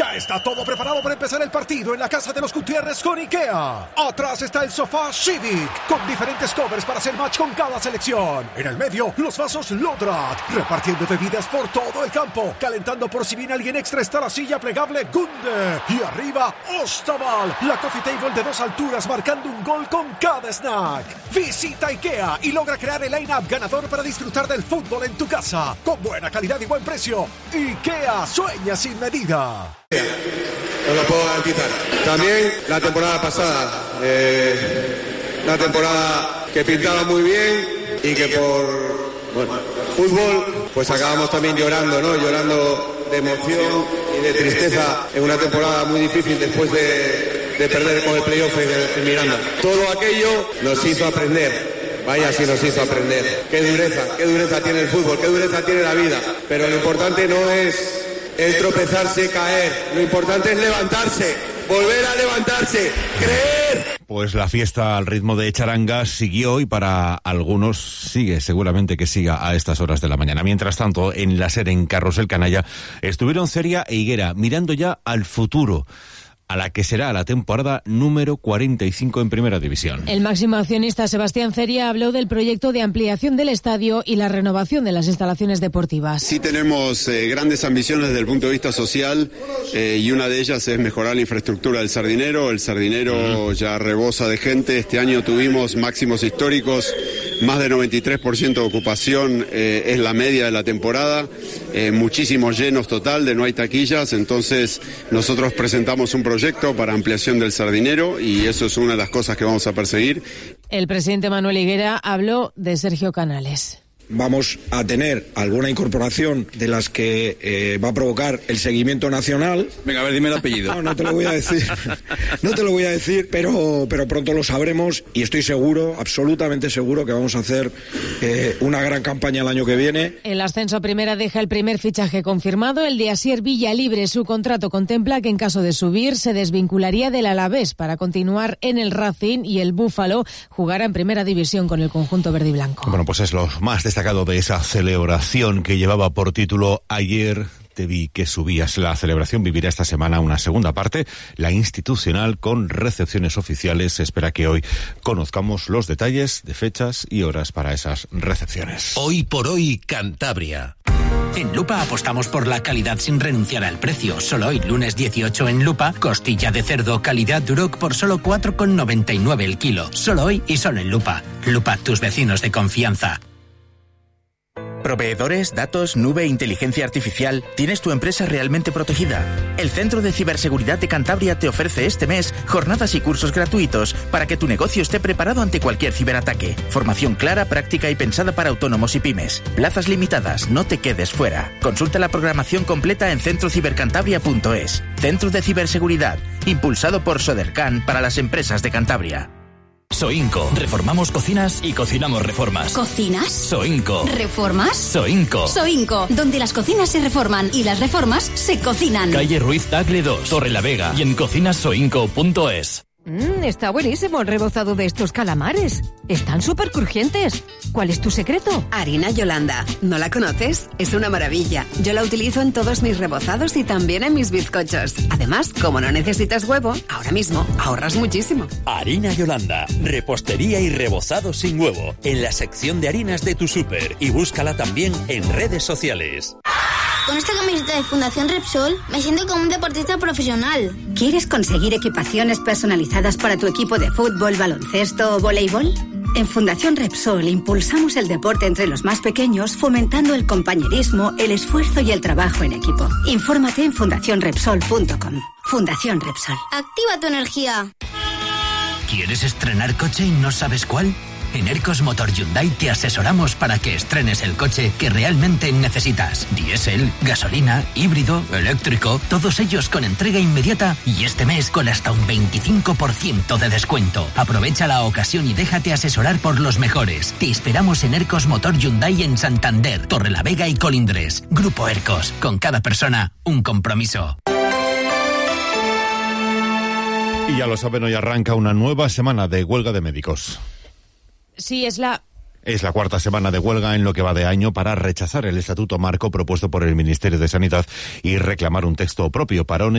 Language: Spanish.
Ya está todo preparado para empezar el partido en la casa de los Gutiérrez con IKEA. Atrás está el sofá Civic, con diferentes covers para hacer match con cada selección. En el medio, los vasos Lodrat, repartiendo bebidas por todo el campo. Calentando por si viene alguien extra está la silla plegable Gunde. Y arriba, Ostaval, la coffee table de 2 alturas marcando un gol con cada snack. Visita IKEA y logra crear el line-up ganador para disfrutar del fútbol en tu casa. Con buena calidad y buen precio. IKEA, sueña sin medida. Os lo puedo garantizar. También la temporada pasada, una temporada que pintaba muy bien y que por fútbol pues acabamos también llorando, ¿no? Llorando de emoción y de tristeza en una temporada muy difícil después de perder con el playoff en Miranda. Todo aquello nos hizo aprender. Vaya si nos hizo aprender. Qué dureza tiene el fútbol, qué dureza tiene la vida. Pero lo importante no es el tropezarse, caer. Lo importante es levantarse, volver a levantarse, creer. Pues la fiesta al ritmo de charanga siguió y para algunos sigue, seguramente que siga a estas horas de la mañana. Mientras tanto, en la SER, en Carrusel Canalla, estuvieron Ceria e Higuera mirando ya al futuro, a la que será la temporada número 45 en Primera División. El máximo accionista Sebastián Ceria habló del proyecto de ampliación del estadio y la renovación de las instalaciones deportivas. Sí tenemos grandes ambiciones desde el punto de vista social y una de ellas es mejorar la infraestructura del Sardinero. El Sardinero ya rebosa de gente. Este año tuvimos máximos históricos, más de 93% de ocupación es la media de la temporada, muchísimos llenos total, de no hay taquillas. Entonces nosotros presentamos un proyecto para ampliación del Sardinero y eso es una de las cosas que vamos a perseguir. El presidente Manuel Higuera habló de Sergio Canales. Vamos a tener alguna incorporación de las que va a provocar el seguimiento nacional. Venga, a ver, dime el apellido. No te lo voy a decir. No te lo voy a decir, pero pronto lo sabremos y estoy seguro, absolutamente seguro, que vamos a hacer una gran campaña el año que viene. El ascenso a primera deja el primer fichaje confirmado, el de Asier Villalibre. Su contrato contempla que en caso de subir se desvincularía del Alavés para continuar en el Racing y el Búfalo jugará en Primera División con el conjunto verde y blanco. Bueno, pues es lo más destacado de esa celebración que llevaba por título Ayer te vi que subías. La celebración vivirá esta semana una segunda parte, la institucional, con recepciones oficiales. Se espera que hoy conozcamos los detalles de fechas y horas para esas recepciones. Hoy por hoy, Cantabria. En Lupa apostamos por la calidad sin renunciar al precio. Solo hoy, lunes 18 en Lupa, costilla de cerdo calidad Duroc por solo 4,99 el kilo. Solo hoy y solo en Lupa. Lupa, tus vecinos de confianza. Proveedores, datos, nube, inteligencia artificial. ¿Tienes tu empresa realmente protegida? El Centro de Ciberseguridad de Cantabria te ofrece este mes jornadas y cursos gratuitos para que tu negocio esté preparado ante cualquier ciberataque. Formación clara, práctica y pensada para autónomos y pymes. Plazas limitadas, no te quedes fuera. Consulta la programación completa en centrocibercantabria.es. Centro de Ciberseguridad, impulsado por Sodercan para las empresas de Cantabria. Soinco. Reformamos cocinas y cocinamos reformas. ¿Cocinas? Soinco. ¿Reformas? Soinco. Soinco, donde las cocinas se reforman y las reformas se cocinan. Calle Ruiz Tagle 2, Torrelavega y en cocinasoinco.es. Está buenísimo el rebozado de estos calamares. Están súper crujientes. ¿Cuál es tu secreto? Harina Yolanda. ¿No la conoces? Es una maravilla. Yo la utilizo en todos mis rebozados y también en mis bizcochos. Además, como no necesitas huevo, ahora mismo ahorras muchísimo. Harina Yolanda. Repostería y rebozado sin huevo. En la sección de harinas de tu súper. Y búscala también en redes sociales. Con esta camiseta de Fundación Repsol me siento como un deportista profesional. ¿Quieres conseguir equipaciones personalizadas para tu equipo de fútbol, baloncesto o voleibol? En Fundación Repsol impulsamos el deporte entre los más pequeños, fomentando el compañerismo, el esfuerzo y el trabajo en equipo. Infórmate en fundacionrepsol.com. Fundación Repsol. Activa tu energía. ¿Quieres estrenar coche y no sabes cuál? En Ercos Motor Hyundai te asesoramos para que estrenes el coche que realmente necesitas. Diésel, gasolina, híbrido, eléctrico, todos ellos con entrega inmediata y este mes con hasta un 25% de descuento. Aprovecha la ocasión y déjate asesorar por los mejores. Te esperamos en Ercos Motor Hyundai en Santander, Torrelavega y Colindres. Grupo Ercos, con cada persona un compromiso. Y ya lo saben, hoy arranca una nueva semana de huelga de médicos. Sí, es la cuarta semana de huelga en lo que va de año para rechazar el estatuto marco propuesto por el Ministerio de Sanidad y reclamar un texto propio. Parones